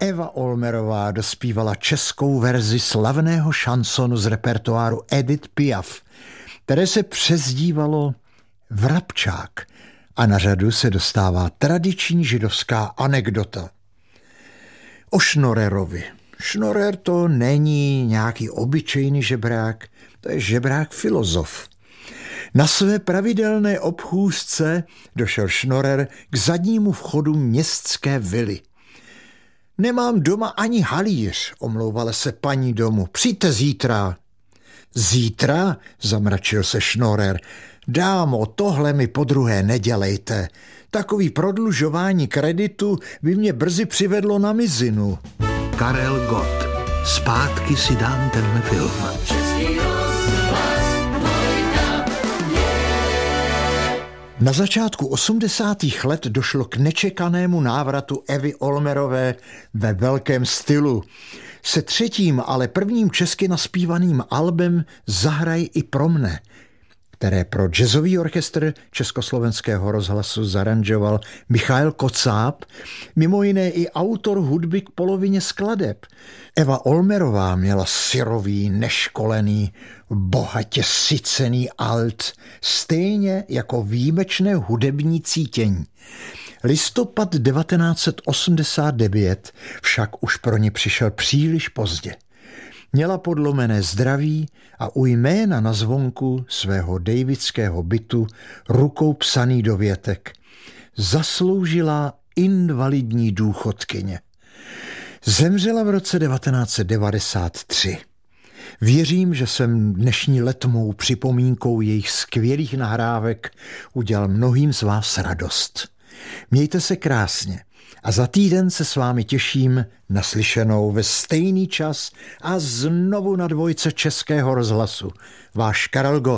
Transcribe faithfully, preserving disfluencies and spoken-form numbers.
Eva Olmerová dospívala českou verzi slavného šansonu z repertoáru Edith Piaf, které se přezdívalo Vrabčák, a na řadu se dostává tradiční židovská anekdota. O Šnorerovi. Šnorer to není nějaký obyčejný žebrák, to je žebrák filozof. Na své pravidelné obchůzce došel Šnorer k zadnímu vchodu městské vily. Nemám doma ani halíř, omlouvala se paní domu. Přijďte zítra. Zítra? Zamračil se Šnorer. Dámo, tohle mi podruhé nedělejte. Takový prodlužování kreditu by mě brzy přivedlo na mizinu. Karel Gott. Zpátky si dám tenhle film. Na začátku osmdesátých let došlo k nečekanému návratu Evy Olmerové ve velkém stylu. Se třetím, ale prvním česky naspívaným albem Zahraj i pro mne, které pro jazzový orchestr Československého rozhlasu zaranžoval Michael Kocáb, mimo jiné i autor hudby k polovině skladeb. Eva Olmerová měla syrový, neškolený, bohatě sycený alt, stejně jako výjimečné hudební cítění. Listopad devatenáct set osmdesát devět však už pro ně přišel příliš pozdě. Měla podlomené zdraví a u jména na zvonku svého davidského bytu rukou psaný dovětek. Zasloužila invalidní důchodkyně. Zemřela v roce devatenáct set devadesát tři. Věřím, že jsem dnešní letmou připomínkou jejich skvělých nahrávek udělal mnohým z vás radost. Mějte se krásně a za týden se s vámi těším na slyšenou ve stejný čas a znovu na dvojce Českého rozhlasu. Váš Karel Gott.